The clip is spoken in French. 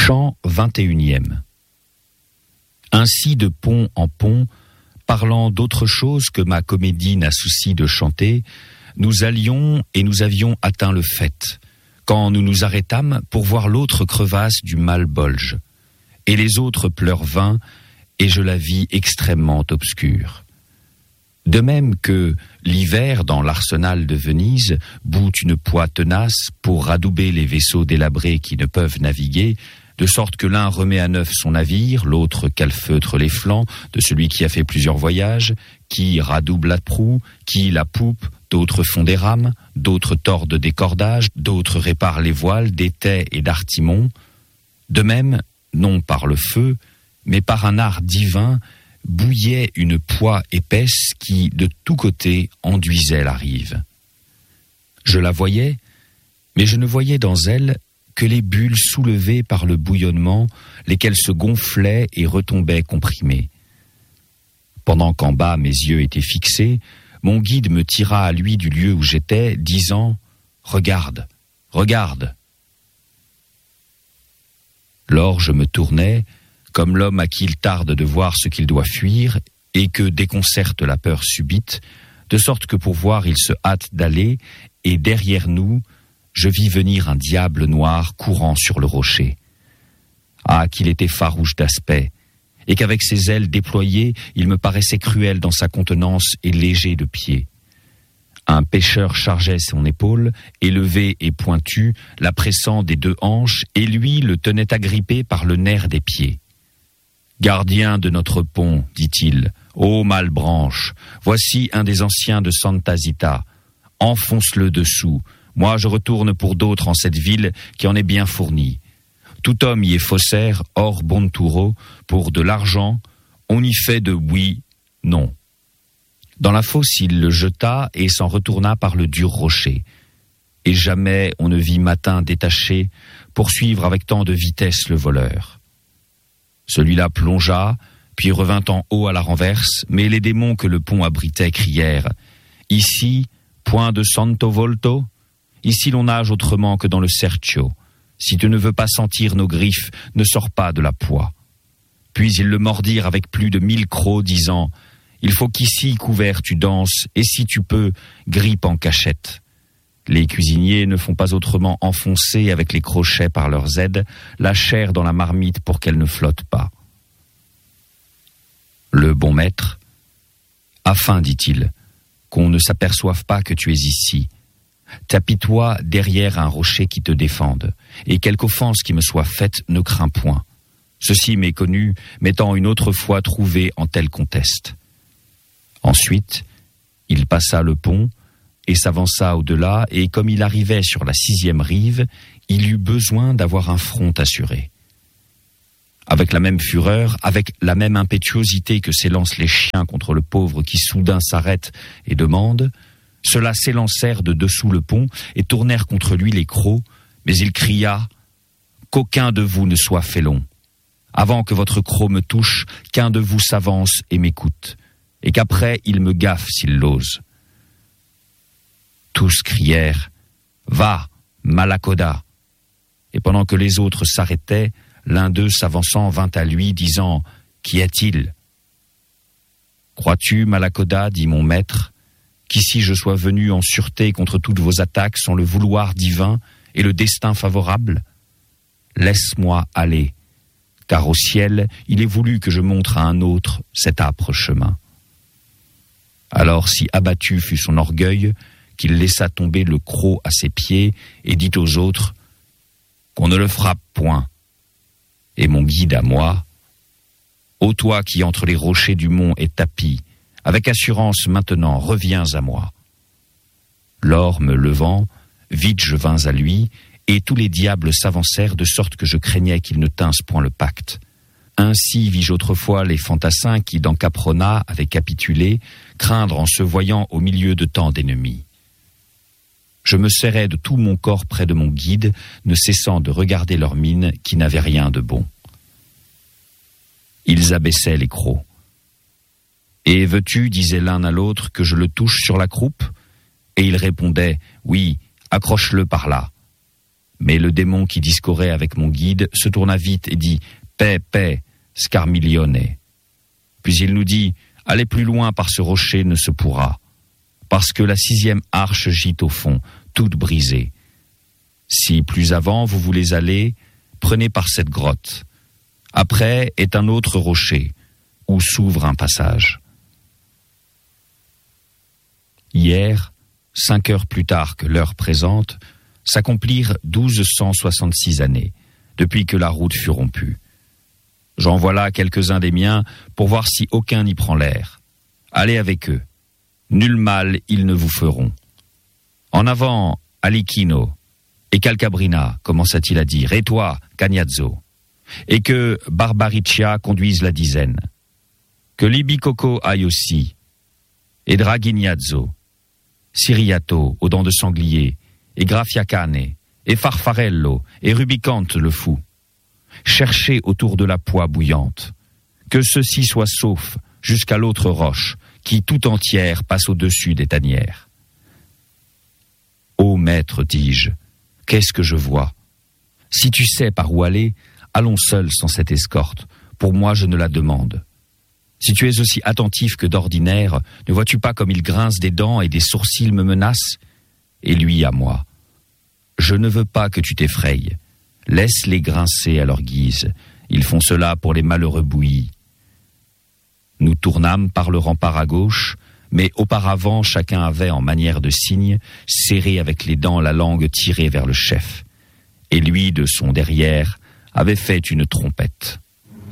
Chant 21e. Ainsi de pont en pont, parlant d'autre chose que ma comédie n'a souci de chanter, nous allions et nous avions atteint le fait, quand nous nous arrêtâmes pour voir l'autre crevasse du Malbolge. Et les autres pleurs vinrent, et je la vis extrêmement obscure. De même que l'hiver dans l'arsenal de Venise bout une poix tenace pour radouber les vaisseaux délabrés qui ne peuvent naviguer, de sorte que l'un remet à neuf son navire, l'autre calfeutre les flancs de celui qui a fait plusieurs voyages, qui radouble la proue, qui la poupe, d'autres font des rames, d'autres tordent des cordages, d'autres réparent les voiles d'étais et d'artimon. De même, non par le feu, mais par un art divin, bouillait une poix épaisse qui, de tous côtés, enduisait la rive. Je la voyais, mais je ne voyais dans elle que les bulles soulevées par le bouillonnement, lesquelles se gonflaient et retombaient comprimées. Pendant qu'en bas mes yeux étaient fixés, mon guide me tira à lui du lieu où j'étais, disant « Regarde, regarde !» Lors je me tournai, comme l'homme à qui il tarde de voir ce qu'il doit fuir, et que déconcerte la peur subite, de sorte que pour voir il se hâte d'aller, et derrière nous, je vis venir un diable noir courant sur le rocher. Ah, qu'il était farouche d'aspect, et qu'avec ses ailes déployées, il me paraissait cruel dans sa contenance et léger de pied. Un pêcheur chargeait son épaule, élevé et pointu, la pressant des deux hanches, et lui le tenait agrippé par le nerf des pieds. « Gardien de notre pont, dit-il, ô Malbranche, voici un des anciens de Santa Zita. Enfonce-le dessous. Moi, je retourne pour d'autres en cette ville qui en est bien fournie. Tout homme y est faussaire, hors Bonturo, pour de l'argent, on y fait de oui, non. » Dans la fosse, il le jeta et s'en retourna par le dur rocher. Et jamais on ne vit Matin détaché poursuivre avec tant de vitesse le voleur. Celui-là plongea, puis revint en haut à la renverse, mais les démons que le pont abritait crièrent « Ici, point de Santo Volto ? Ici l'on nage autrement que dans le Serchio. Si tu ne veux pas sentir nos griffes, ne sors pas de la poix. » Puis ils le mordirent avec plus de 1000 crocs, disant « Il faut qu'ici, couvert, tu danses, et si tu peux, grippe en cachette. » Les cuisiniers ne font pas autrement enfoncer avec les crochets par leurs aides la chair dans la marmite pour qu'elle ne flotte pas. Le bon maître, « Afin, dit-il, qu'on ne s'aperçoive pas que tu es ici, tapis-toi derrière un rocher qui te défende, et quelque offense qui me soit faite ne crains point. Ceci m'est connu, m'étant une autre fois trouvé en tel conteste. » Ensuite, il passa le pont et s'avança au-delà, et comme il arrivait sur la 6e rive, il eut besoin d'avoir un front assuré. Avec la même fureur, avec la même impétuosité que s'élancent les chiens contre le pauvre qui soudain s'arrête et demande, ceux-là s'élancèrent de dessous le pont et tournèrent contre lui les crocs, mais il cria « Qu'aucun de vous ne soit félon. Avant que votre croc me touche, qu'un de vous s'avance et m'écoute, et qu'après il me gaffe s'il l'ose. » Tous crièrent « Va, Malacoda !» Et pendant que les autres s'arrêtaient, l'un d'eux s'avançant vint à lui, disant « Qu'y a-t-il » ? « Crois-tu, Malacoda, dit mon maître, qu'ici je sois venu en sûreté contre toutes vos attaques sans le vouloir divin et le destin favorable ? Laisse-moi aller, car au ciel, il est voulu que je montre à un autre cet âpre chemin. » Alors si abattu fut son orgueil, qu'il laissa tomber le croc à ses pieds et dit aux autres « Qu'on ne le frappe point. » Et mon guide à moi « Ô toi qui entre les rochers du mont est tapi, avec assurance maintenant reviens à moi. » Lors me levant, vite je vins à lui, et tous les diables s'avancèrent de sorte que je craignais qu'ils ne tinssent point le pacte. Ainsi vis-je autrefois les fantassins qui, dans Caprona, avaient capitulé, craindre en se voyant au milieu de tant d'ennemis. Je me serrais de tout mon corps près de mon guide, ne cessant de regarder leurs mines qui n'avaient rien de bon. Ils abaissaient les crocs. « Et veux-tu, disait l'un à l'autre, que je le touche sur la croupe ?» Et ils répondaient « Oui, accroche-le par là. » Mais le démon qui discourait avec mon guide se tourna vite et dit « Paix, paix, Scarmiglione ». Puis il nous dit « Aller plus loin par ce rocher ne se pourra, parce que la 6e arche gît au fond, toute brisée. Si plus avant vous voulez aller, prenez par cette grotte. Après est un autre rocher, où s'ouvre un passage. » Hier, 5 heures plus tard que l'heure présente, s'accomplirent 1266 années, depuis que la route fut rompue. J'envoie là quelques-uns des miens pour voir si aucun n'y prend l'air. Allez avec eux. Nul mal ils ne vous feront. En avant, Alicchino, et Calcabrina, commença-t-il à dire, et toi, Cagnazzo, et que Barbariccia conduise la 10e. Que Libicoco aille aussi, et Draguignazzo, Siriato, aux dents de sanglier, et Graffiacane, et Farfarello, et Rubicante le fou. Cherchez autour de la poix bouillante. Que ceux-ci soient saufs jusqu'à l'autre roche, qui tout entière passe au-dessus des tanières. Ô maître, dis-je, qu'est-ce que je vois? Si tu sais par où aller, allons seuls sans cette escorte. Pour moi, je ne la demande. Si tu es aussi attentif que d'ordinaire, ne vois-tu pas comme il grince des dents et des sourcils me menace? Et lui à moi. Je ne veux pas que tu t'effrayes. Laisse-les grincer à leur guise. Ils font cela pour les malheureux bouillis. Nous tournâmes par le rempart à gauche, mais auparavant chacun avait, en manière de signe, serré avec les dents la langue tirée vers le chef. Et lui, de son derrière, avait fait une trompette.